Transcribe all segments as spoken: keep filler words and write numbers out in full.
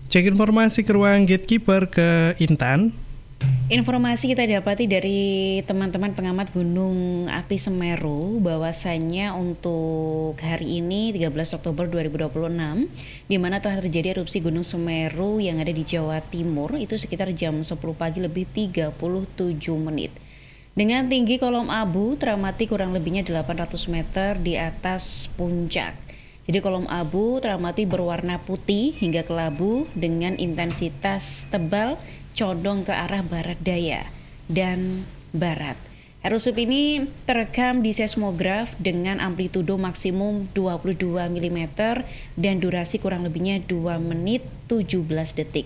Cek informasi ke ruang gatekeeper ke Intan. Informasi kita dapati dari teman-teman pengamat Gunung Api Semeru bahwasannya untuk hari ini tiga belas Oktober dua ribu dua puluh enam di mana telah terjadi erupsi Gunung Semeru yang ada di Jawa Timur itu sekitar jam sepuluh pagi lebih tiga puluh tujuh menit. Dengan tinggi kolom abu teramati kurang lebihnya delapan ratus meter di atas puncak. Jadi kolom abu teramati berwarna putih hingga kelabu dengan intensitas tebal condong ke arah barat daya dan barat. Erupsi ini terekam di seismograf dengan amplitudo maksimum dua puluh dua milimeter dan durasi kurang lebihnya dua menit tujuh belas detik.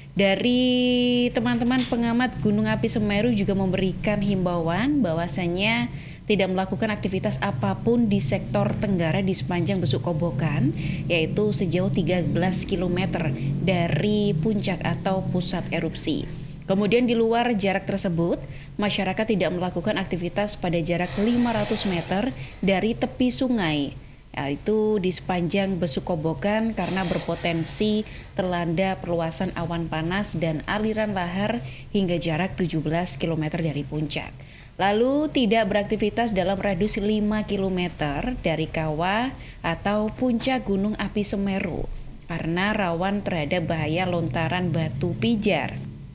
Dari teman-teman pengamat Gunung Api Semeru juga memberikan himbauan bahwasannya tidak melakukan aktivitas apapun di sektor tenggara di sepanjang Besuk Kobokan, yaitu sejauh tiga belas kilometer dari puncak atau pusat erupsi. Kemudian di luar jarak tersebut, masyarakat tidak melakukan aktivitas pada jarak lima ratus meter dari tepi sungai, yaitu di sepanjang Besuk Kobokan karena berpotensi terlanda perluasan awan panas dan aliran lahar hingga jarak tujuh belas kilometer dari puncak. Lalu tidak beraktivitas dalam radius lima kilometer dari kawah atau puncak Gunung Api Semeru karena rawan terhadap bahaya lontaran batu pijar.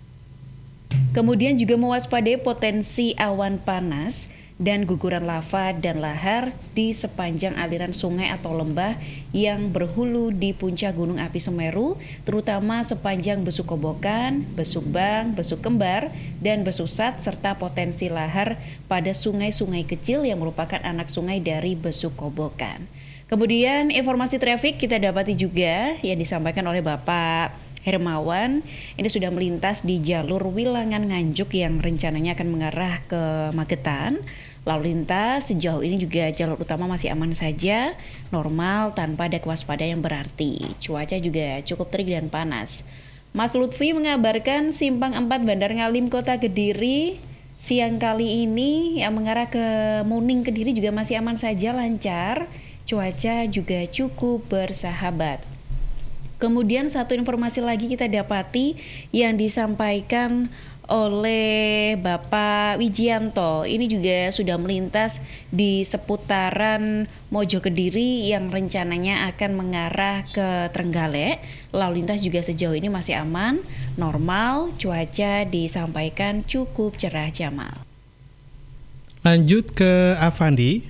Kemudian juga mewaspadai potensi awan panas dan guguran lava dan lahar di sepanjang aliran sungai atau lembah yang berhulu di puncak Gunung Api Semeru, terutama sepanjang Besuk Kobokan, Besuk Bang, Besuk Kembar, dan Besusat, serta potensi lahar pada sungai-sungai kecil yang merupakan anak sungai dari Besuk Kobokan. Kemudian informasi trafik kita dapati juga yang disampaikan oleh Bapak Hermawan, ini sudah melintas di jalur Wilangan Nganjuk yang rencananya akan mengarah ke Magetan. Lalu lintas sejauh ini juga jalur utama masih aman saja, normal tanpa ada kewaspadaan yang berarti. Cuaca juga cukup terik dan panas. Mas Lutfi mengabarkan Simpang empat Bandar Ngalim Kota Kediri siang kali ini yang mengarah ke Muning Kediri juga masih aman saja, lancar. Cuaca juga cukup bersahabat. Kemudian satu informasi lagi kita dapati yang disampaikan oleh Bapak Wijianto. Ini juga sudah melintas di seputaran Mojo Kediri yang rencananya akan mengarah ke Trenggalek. Lalu lintas juga sejauh ini masih aman, normal, cuaca disampaikan cukup cerah, Jamal. Lanjut ke Avandi.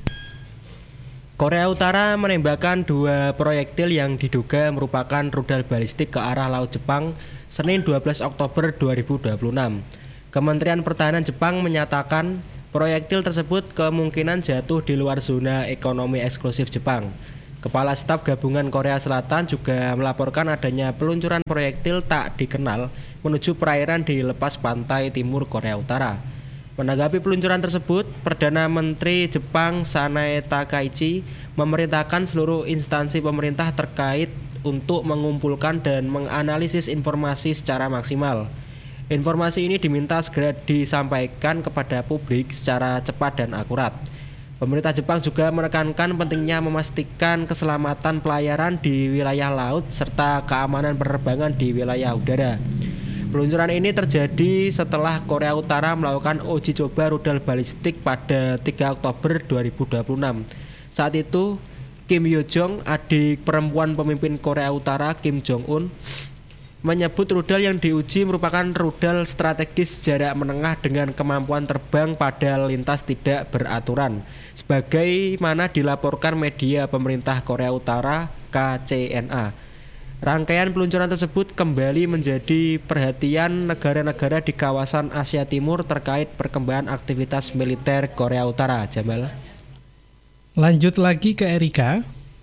Korea Utara menembakkan dua proyektil yang diduga merupakan rudal balistik ke arah Laut Jepang Senin dua belas Oktober dua ribu dua puluh enam. Kementerian Pertahanan Jepang menyatakan proyektil tersebut kemungkinan jatuh di luar zona ekonomi eksklusif Jepang. Kepala Staf Gabungan Korea Selatan juga melaporkan adanya peluncuran proyektil tak dikenal menuju perairan di lepas pantai timur Korea Utara. Menanggapi peluncuran tersebut, Perdana Menteri Jepang Sanae Takaichi memerintahkan seluruh instansi pemerintah terkait untuk mengumpulkan dan menganalisis informasi secara maksimal. Informasi ini diminta segera disampaikan kepada publik secara cepat dan akurat. Pemerintah Jepang juga menekankan pentingnya memastikan keselamatan pelayaran di wilayah laut serta keamanan penerbangan di wilayah udara. Peluncuran ini terjadi setelah Korea Utara melakukan uji coba rudal balistik pada tiga Oktober dua ribu dua puluh enam. Saat itu, Kim Yo Jong, adik perempuan pemimpin Korea Utara Kim Jong Un, menyebut rudal yang diuji merupakan rudal strategis jarak menengah dengan kemampuan terbang pada lintas tidak beraturan, sebagaimana dilaporkan media pemerintah Korea Utara K C N A. Rangkaian peluncuran tersebut kembali menjadi perhatian negara-negara di kawasan Asia Timur terkait perkembangan aktivitas militer Korea Utara. Jamal. Lanjut lagi ke Erika.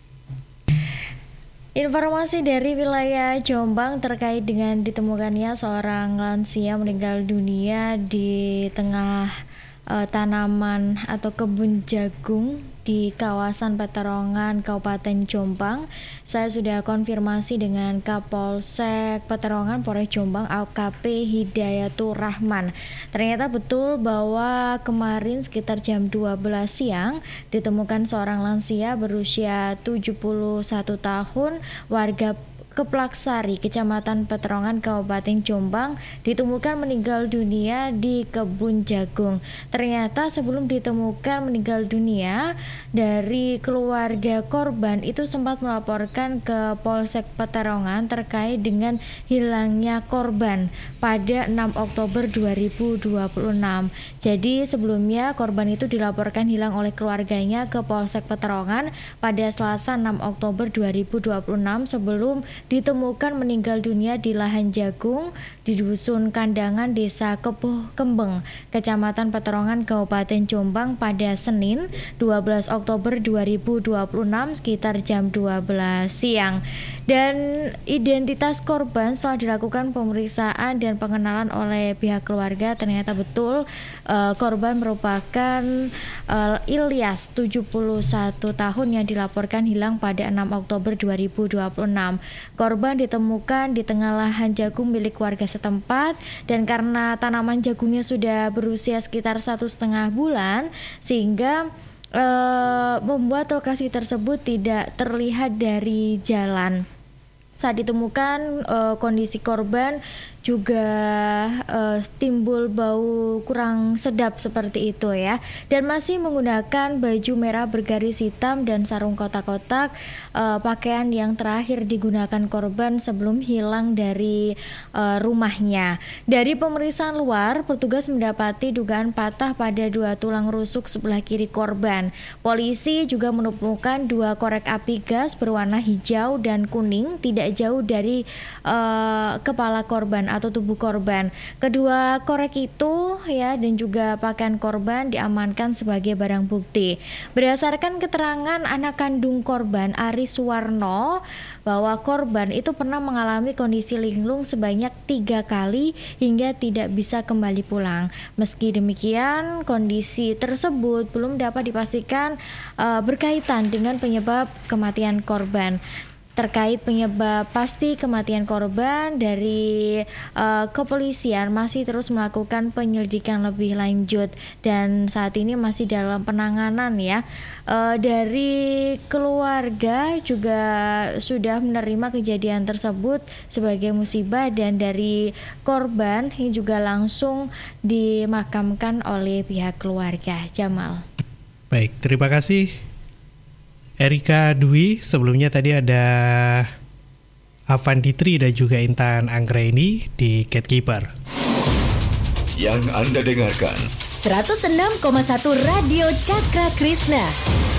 Informasi dari wilayah Jombang terkait dengan ditemukannya seorang lansia meninggal dunia di tengah uh, tanaman atau kebun jagung di kawasan Peterongan, Kabupaten Jombang. Saya sudah konfirmasi dengan Kapolsek Peterongan, Polres Jombang, A K P Hidayatur Rahman. Ternyata betul bahwa kemarin sekitar jam dua belas siang ditemukan seorang lansia berusia tujuh puluh satu tahun, warga Keplaksari, Kecamatan Peterongan, Kabupaten Jombang, ditemukan meninggal dunia di kebun jagung. Ternyata sebelum ditemukan meninggal dunia, dari keluarga korban itu sempat melaporkan ke Polsek Peterongan terkait dengan hilangnya korban pada enam Oktober dua ribu dua puluh enam. Jadi sebelumnya korban itu dilaporkan hilang oleh keluarganya ke Polsek Peterongan pada Selasa enam Oktober dua ribu dua puluh enam sebelum ditemukan meninggal dunia di lahan jagung di Dusun Kandangan, Desa Kepuh Kembeng, Kecamatan Peterongan, Kabupaten Jombang pada Senin dua belas Oktober dua ribu dua puluh enam sekitar jam dua belas siang. Dan identitas korban setelah dilakukan pemeriksaan dan pengenalan oleh pihak keluarga, ternyata betul uh, korban merupakan uh, Ilyas, tujuh puluh satu tahun, yang dilaporkan hilang pada enam Oktober dua ribu dua puluh enam. Korban ditemukan di tengah lahan jagung milik warga setempat, dan karena tanaman jagungnya sudah berusia sekitar satu setengah bulan, sehingga Uh, membuat lokasi tersebut tidak terlihat dari jalan. Saat ditemukan uh, kondisi korban juga uh, timbul bau kurang sedap seperti itu ya, dan masih menggunakan baju merah bergaris hitam dan sarung kotak-kotak, uh, pakaian yang terakhir digunakan korban sebelum hilang dari uh, rumahnya. Dari pemeriksaan luar, petugas mendapati dugaan patah pada dua tulang rusuk sebelah kiri korban. Polisi juga menemukan dua korek api gas berwarna hijau dan kuning tidak jauh dari uh, kepala korban atau tubuh korban. Kedua korek itu ya dan juga pakaian korban diamankan sebagai barang bukti. Berdasarkan keterangan anak kandung korban, Ari Suwarno, bahwa korban itu pernah mengalami kondisi linglung sebanyak tiga kali hingga tidak bisa kembali pulang. Meski demikian, kondisi tersebut belum dapat dipastikan uh, berkaitan dengan penyebab kematian korban. Terkait penyebab pasti kematian korban, dari uh, kepolisian masih terus melakukan penyelidikan lebih lanjut dan saat ini masih dalam penanganan ya. Uh, dari keluarga juga sudah menerima kejadian tersebut sebagai musibah, dan dari korban ini juga langsung dimakamkan oleh pihak keluarga. Jamal. Baik, terima kasih Erika Dwi. Sebelumnya tadi ada Avanditri dan juga Intan Anggraini di Gatekeeper. Yang Anda dengarkan seratus enam koma satu Radio Cakra Krishna.